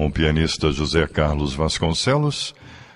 com o pianista José Carlos Vasconcelos,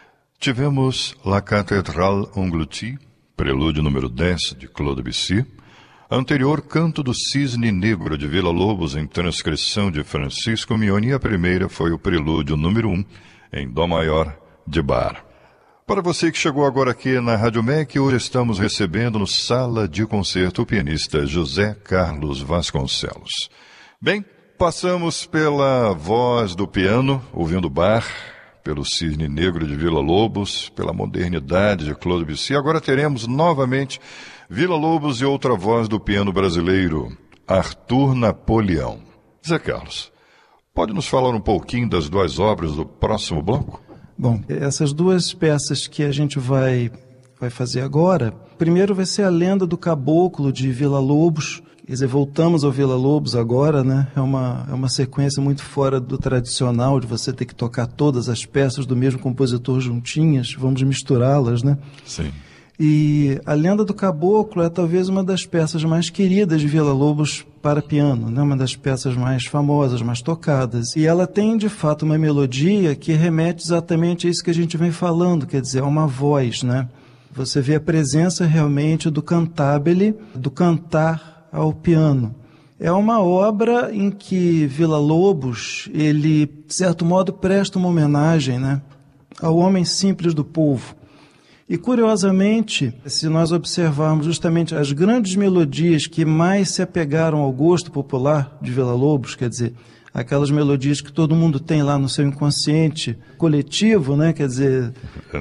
tivemos La Cathédrale Engloutie, prelúdio número 10 de Claude Debussy, anterior Canto do Cisne Negro de Villa-Lobos em transcrição de Francisco Mioni, e a primeira foi o prelúdio número 1 em Dó maior de Bach. Para você que chegou agora aqui na Rádio MEC, hoje estamos recebendo no Sala de Concerto o pianista José Carlos Vasconcelos. Bem, passamos pela voz do piano, ouvindo Bach, pelo Cisne Negro de Villa-Lobos, pela modernidade de Claude Debussy. Agora teremos novamente Villa-Lobos e outra voz do piano brasileiro, Arthur Napoleão. Zé Carlos, pode nos falar um pouquinho das duas obras do próximo bloco? Bom, essas duas peças que a gente vai fazer agora, primeiro vai ser a Lenda do Caboclo de Villa-Lobos. Quer dizer, voltamos ao Villa-Lobos agora, né? É uma sequência muito fora do tradicional, de você ter que tocar todas as peças do mesmo compositor juntinhas, vamos misturá-las, né? Sim. E a Lenda do Caboclo é talvez uma das peças mais queridas de Villa-Lobos para piano, né? Uma das peças mais famosas, mais tocadas. E ela tem, de fato, uma melodia que remete exatamente a isso que a gente vem falando, quer dizer, a uma voz, né? Você vê a presença realmente do cantabile, do cantar ao piano. É uma obra em que Villa-Lobos, ele, de certo modo, presta uma homenagem, né, ao homem simples do povo. E, curiosamente, se nós observarmos justamente as grandes melodias que mais se apegaram ao gosto popular de Villa-Lobos, quer dizer, aquelas melodias que todo mundo tem lá no seu inconsciente coletivo, né? Quer dizer,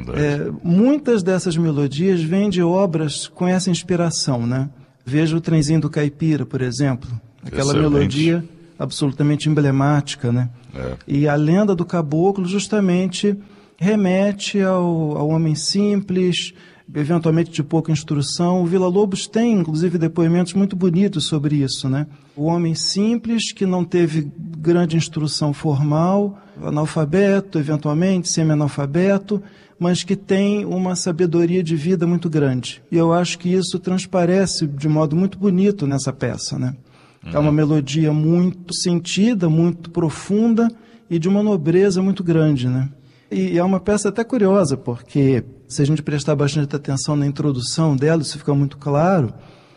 muitas dessas melodias vêm de obras com essa inspiração, né? Veja o Trenzinho do Caipira, por exemplo, aquela melodia absolutamente emblemática, né? E a Lenda do Caboclo justamente remete ao homem simples, eventualmente de pouca instrução. O Villa-Lobos tem, inclusive, depoimentos muito bonitos sobre isso, né? O homem simples que não teve grande instrução formal, analfabeto, eventualmente, semi-analfabeto, mas que tem uma sabedoria de vida muito grande. E eu acho que isso transparece de modo muito bonito nessa peça, né? É uma melodia muito sentida, muito profunda e de uma nobreza muito grande, né? E é uma peça até curiosa, porque se a gente prestar bastante atenção na introdução dela, isso fica muito claro,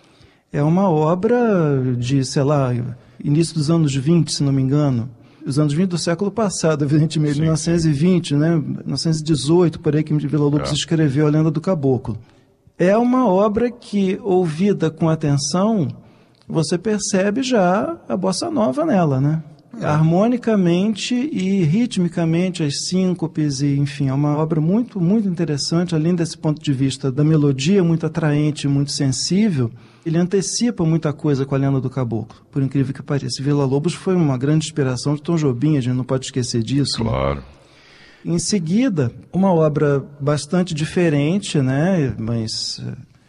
é uma obra de, sei lá, início dos anos 20, se não me engano, os anos 20 do século passado, evidentemente, 1920, né? 1918, por aí que Villa-Lobos escreveu A Lenda do Caboclo. É uma obra que, ouvida com atenção, você percebe já a bossa nova nela, né? Harmonicamente e ritmicamente, as síncopes, e, enfim, é uma obra muito, muito interessante, além desse ponto de vista da melodia muito atraente, muito sensível. Ele antecipa muita coisa com a Lenda do Caboclo, por incrível que pareça. Villa-Lobos foi uma grande inspiração de Tom Jobim, a gente não pode esquecer disso. Claro. Né? Em seguida, uma obra bastante diferente, né, mas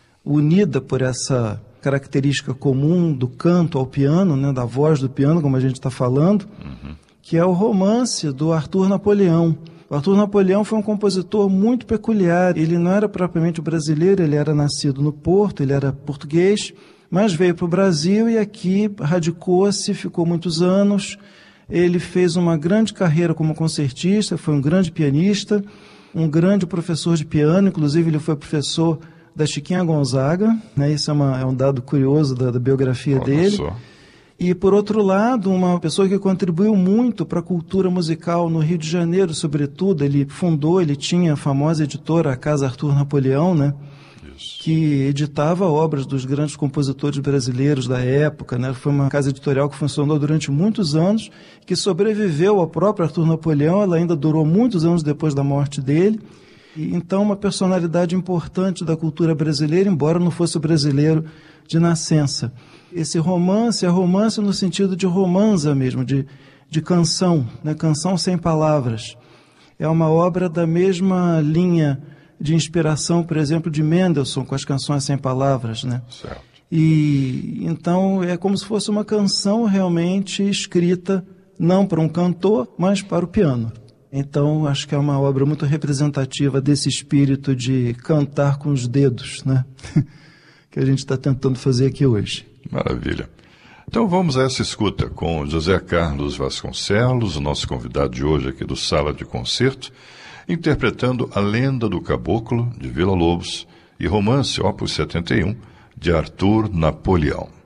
unida por essa característica comum do canto ao piano, né, da voz do piano, como a gente está falando, que é o romance do Arthur Napoleão. O Arthur Napoleão foi um compositor muito peculiar. Ele não era propriamente brasileiro, ele era nascido no Porto, ele era português, mas veio para o Brasil e aqui radicou-se, ficou muitos anos. Ele fez uma grande carreira como concertista, foi um grande pianista, um grande professor de piano, inclusive ele foi professor da Chiquinha Gonzaga, né? Isso é um dado curioso da biografia dele. Só. E, por outro lado, uma pessoa que contribuiu muito para a cultura musical no Rio de Janeiro, sobretudo. Ele tinha a famosa editora, a Casa Arthur Napoleão, né? Isso. Que editava obras dos grandes compositores brasileiros da época, né? Foi uma casa editorial que funcionou durante muitos anos, que sobreviveu ao próprio Arthur Napoleão. Ela ainda durou muitos anos depois da morte dele. E, então, uma personalidade importante da cultura brasileira, embora não fosse brasileiro de nascença. Esse romance é romance no sentido de romanza mesmo, de canção, né? Canção sem palavras. É uma obra da mesma linha de inspiração, por exemplo, de Mendelssohn, com as canções sem palavras, né? Certo. E então é como se fosse uma canção realmente escrita não para um cantor, mas para o piano. Então, acho que é uma obra muito representativa desse espírito de cantar com os dedos, né? Que a gente está tentando fazer aqui hoje. Maravilha. Então vamos a essa escuta com José Carlos Vasconcelos, o nosso convidado de hoje aqui do Sala de Concerto, interpretando A Lenda do Caboclo, de Villa-Lobos, e Romance, opus 71, de Arthur Napoleão.